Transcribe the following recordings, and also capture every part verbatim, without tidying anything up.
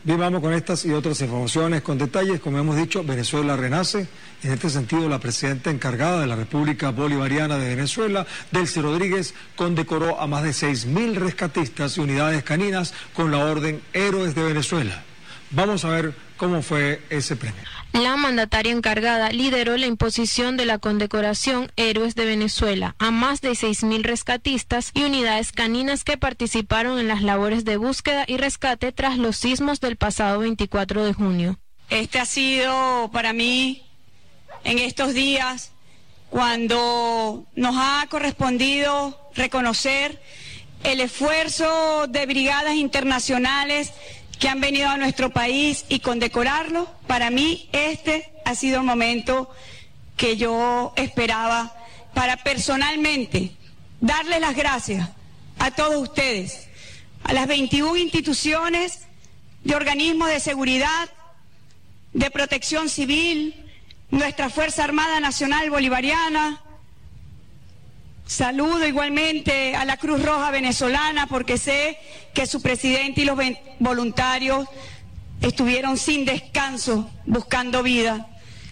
Bien, vamos con estas y otras informaciones con detalles. Como hemos dicho, Venezuela renace. En este sentido, la presidenta encargada de la República Bolivariana de Venezuela, Delcy Rodríguez, condecoró a más de seis mil rescatistas y unidades caninas con la orden Héroes de Venezuela. Vamos a ver cómo fue ese premio. La mandataria encargada lideró la imposición de la condecoración Héroes de Venezuela a más de seis mil rescatistas y unidades caninas que participaron en las labores de búsqueda y rescate tras los sismos del pasado veinticuatro de junio. Este ha sido para mí, en estos días, cuando nos ha correspondido reconocer el esfuerzo de brigadas internacionales que han venido a nuestro país y condecorarlo. Para mí este ha sido el momento que yo esperaba para personalmente darles las gracias a todos ustedes, a las veintiuna instituciones de organismos de seguridad, de protección civil, nuestra Fuerza Armada Nacional Bolivariana. Saludo igualmente a la Cruz Roja venezolana porque sé que su presidente y los voluntarios estuvieron sin descanso buscando vida.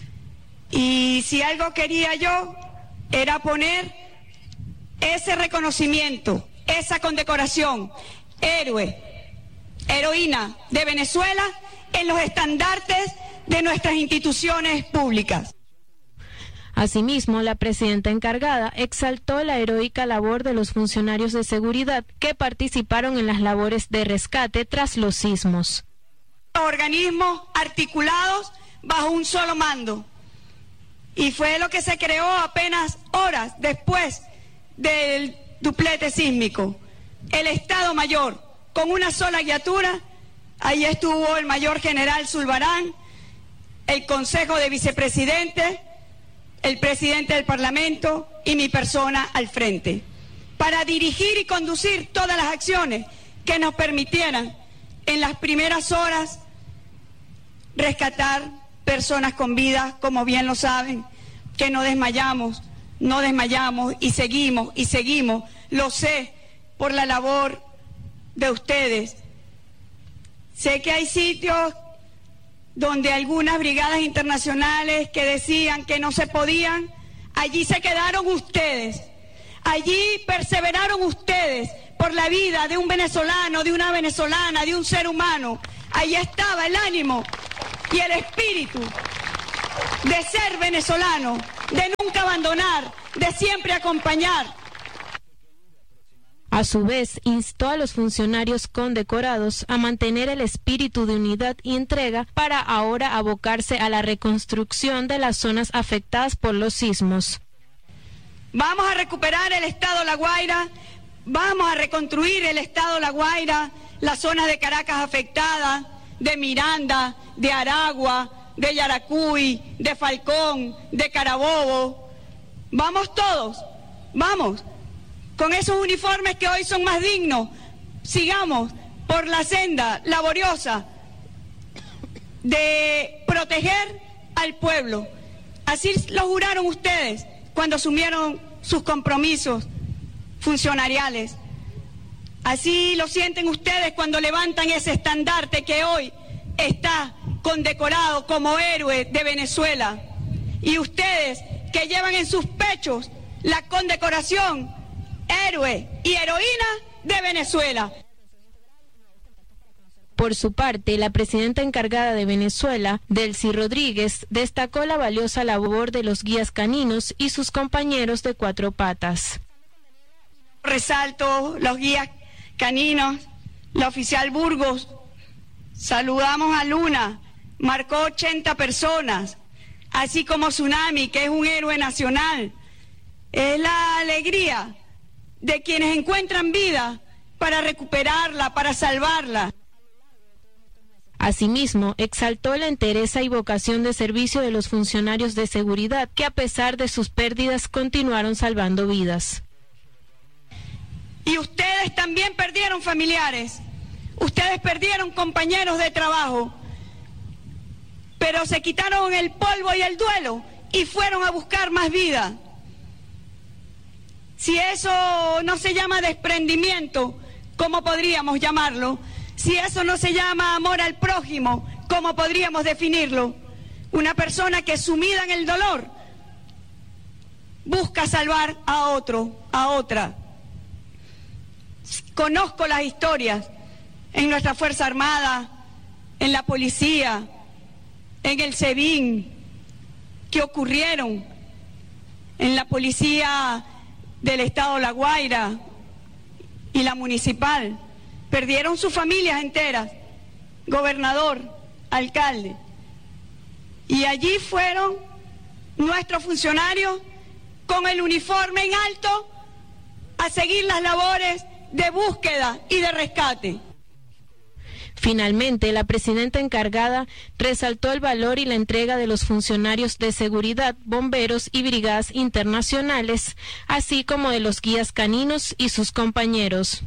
Y si algo quería yo era poner ese reconocimiento, esa condecoración, héroe, heroína de Venezuela en los estandartes de nuestras instituciones públicas. Asimismo, la presidenta encargada exaltó la heroica labor de los funcionarios de seguridad que participaron en las labores de rescate tras los sismos. Organismos articulados bajo un solo mando. Y fue lo que se creó apenas horas después del duplete sísmico. El Estado Mayor, con una sola guiatura, ahí estuvo el mayor general Zulbarán, el Consejo de Vicepresidentes, el presidente del Parlamento y mi persona al frente, para dirigir y conducir todas las acciones que nos permitieran en las primeras horas rescatar personas con vida, como bien lo saben, que no desmayamos, no desmayamos y seguimos y seguimos, lo sé por la labor de ustedes. Sé que hay sitios donde algunas brigadas internacionales que decían que no se podían, allí se quedaron ustedes, allí perseveraron ustedes por la vida de un venezolano, de una venezolana, de un ser humano. Allí estaba el ánimo y el espíritu de ser venezolano, de nunca abandonar, de siempre acompañar. A su vez, instó a los funcionarios condecorados a mantener el espíritu de unidad y entrega para ahora abocarse a la reconstrucción de las zonas afectadas por los sismos. Vamos a recuperar el estado La Guaira, vamos a reconstruir el estado La Guaira, las zonas de Caracas afectadas, de Miranda, de Aragua, de Yaracuy, de Falcón, de Carabobo. Vamos todos, vamos. Con esos uniformes que hoy son más dignos, sigamos por la senda laboriosa de proteger al pueblo. Así lo juraron ustedes cuando asumieron sus compromisos funcionariales. Así lo sienten ustedes cuando levantan ese estandarte que hoy está condecorado como héroe de Venezuela. Y ustedes que llevan en sus pechos la condecoración héroe y heroína de Venezuela. Por su parte, la presidenta encargada de Venezuela, Delcy Rodríguez, destacó la valiosa labor de los guías caninos y sus compañeros de cuatro patas. Resalto los guías caninos, la oficial Burgos, saludamos a Luna, marcó ochenta personas, así como Tsunami, que es un héroe nacional. Es la alegría de quienes encuentran vida para recuperarla, para salvarla. Asimismo, exaltó la entereza y vocación de servicio de los funcionarios de seguridad que a pesar de sus pérdidas continuaron salvando vidas. Y ustedes también perdieron familiares, ustedes perdieron compañeros de trabajo, pero se quitaron el polvo y el duelo y fueron a buscar más vida. Si eso no se llama desprendimiento, ¿cómo podríamos llamarlo? Si eso no se llama amor al prójimo, ¿cómo podríamos definirlo? Una persona que sumida en el dolor busca salvar a otro, a otra. Conozco las historias en nuestra Fuerza Armada, en la policía, en el SEBIN, que ocurrieron en la policía del estado La Guaira y la municipal. Perdieron sus familias enteras, gobernador, alcalde. Y allí fueron nuestros funcionarios con el uniforme en alto a seguir las labores de búsqueda y de rescate. Finalmente, la presidenta encargada resaltó el valor y la entrega de los funcionarios de seguridad, bomberos y brigadas internacionales, así como de los guías caninos y sus compañeros.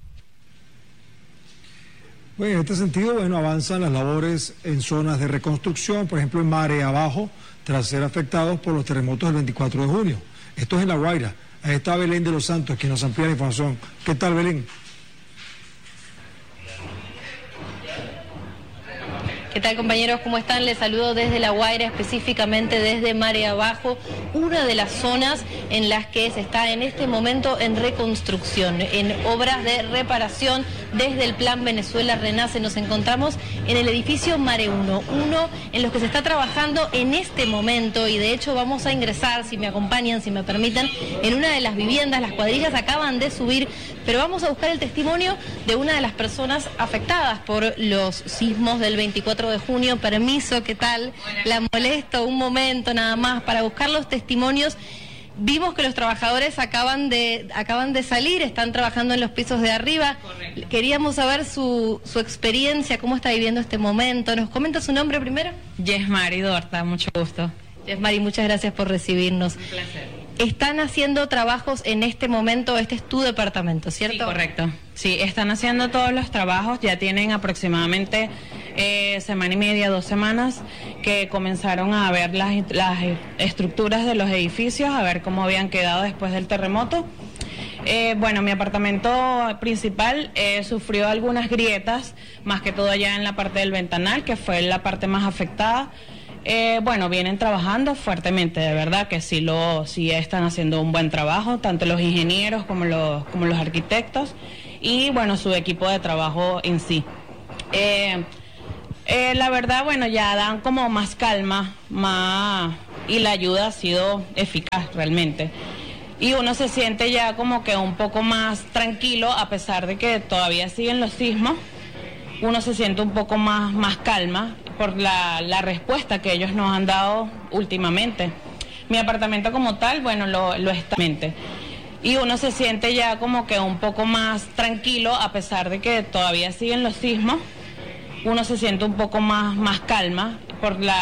Bueno, en este sentido, bueno, avanzan las labores en zonas de reconstrucción, por ejemplo en Marea Abajo, tras ser afectados por los terremotos del veinticuatro de junio. Esto es en La Guaira. Ahí está Belén de los Santos, quien nos amplía la información. ¿Qué tal, Belén? ¿Qué tal, compañeros? ¿Cómo están? Les saludo desde La Guaira, específicamente desde Marea Abajo, una de las zonas en las que se está en este momento en reconstrucción, en obras de reparación desde el Plan Venezuela Renace. Nos encontramos en el edificio Mare uno, uno en los que se está trabajando en este momento, y de hecho vamos a ingresar, si me acompañan, si me permiten, en una de las viviendas. Las cuadrillas acaban de subir, pero vamos a buscar el testimonio de una de las personas afectadas por los sismos del veinticuatro de junio. Permiso, ¿qué tal? La molesto un momento nada más para buscar los testimonios. Vimos que los trabajadores acaban de acaban de salir, están trabajando en los pisos de arriba. Correcto. Queríamos saber su, su experiencia, cómo está viviendo este momento. ¿Nos comenta su nombre primero? Yesmari Dorta, mucho gusto. Yesmari, muchas gracias por recibirnos. Un placer. Están haciendo trabajos en este momento, este es tu departamento, ¿cierto? Sí, correcto. Sí, están haciendo todos los trabajos, ya tienen aproximadamente eh, semana y media, dos semanas, que comenzaron a ver las, las estructuras de los edificios, a ver cómo habían quedado después del terremoto. Eh, bueno, mi apartamento principal eh, sufrió algunas grietas, más que todo allá en la parte del ventanal, que fue la parte más afectada. Eh, bueno, vienen trabajando fuertemente, de verdad que sí lo sí están haciendo un buen trabajo, tanto los ingenieros como los, como los arquitectos y bueno, su equipo de trabajo en sí. Eh, eh, la verdad, bueno, ya dan como más calma, más y la ayuda ha sido eficaz realmente. Y uno se siente ya como que un poco más tranquilo, a pesar de que todavía siguen los sismos, uno se siente un poco más, más calma por la, la respuesta que ellos nos han dado últimamente. Mi apartamento como tal, bueno, lo, lo está. Y uno se siente ya como que un poco más tranquilo, a pesar de que todavía siguen los sismos, uno se siente un poco más, más calma por la